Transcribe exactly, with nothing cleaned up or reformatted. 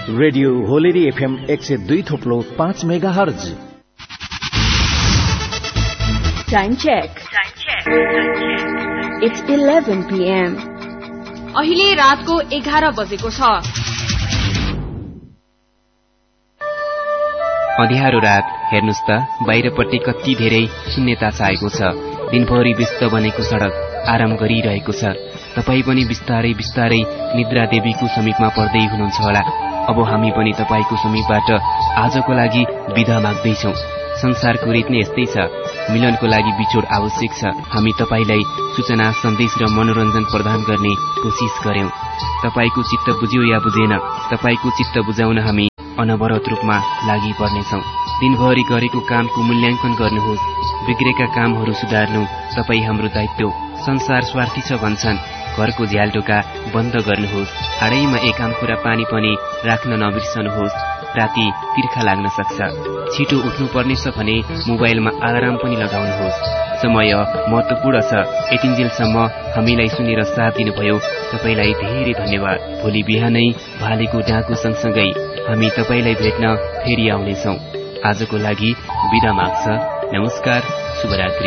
Radio होलेरी FM एक सय दुई थोप्लो पाँच mega hertz. Time check. It's eleven PM. अहिले रातको एघार बजेको छ। अँध्यारो रात हेर्नुस् त बाहिरपट्टि कति धेरै शून्यता छाएको छ। दिनभरि व्यस्त बनेको सड़क आराम गरिरहेको छ। तपाई पनि बिस्तारै बिस्तारै निद्रा देवीको समीपमा पर्दै हुनुहुन्छ होला। अब हामी पनि तपाईको समीपबाट आजको लागि बिदा माग्दैछौं। संसारको रीत नै यस्तै छ। मिलनको लागि बिछोड आवश्यक छ। हामी तपाईलाई सूचना सन्देश र मनोरञ्जन प्रदान गर्ने कोशिश गर्यौं। तपाईको चित्त बुझ्यो या बुझेन, तपाईको चित्त बुझाउन हामी अनवरत रूपमा लागि पर्नेछौं। दिनभरि गरेको कामको मूल्याङ्कन गर्नुहोस्। बिग्रेका कामहरू सुधार्नु तपाई हाम्रो दायित्व। संसार स्वार्थी छ भन्छन्, घरको झ्यालढोका बन्द गर्नुहोस्। हाडैमा एक आमखुरा पानी पनि राख्न नबिर्सनुहोस्। राति तिर्खा लाग्न सक्छ। छिटो उठ्नुपर्ने छ भने मोबाइलमा अलार्म पनि लगाउनुहोस्। समय महत्वपूर्ण छ। यतिन्जेलसम्म हामीलाई सुनेर साथ दिनुभयो तपाईलाई धेरै धन्यवाद। भोलि बिहानै भालेको डाँको सँगसँगै हामी तपाईलाई भेट्न फेरि आउनेछौं। आजको लागि बिदा माग्छ। नमस्कार, शुभरात्रि।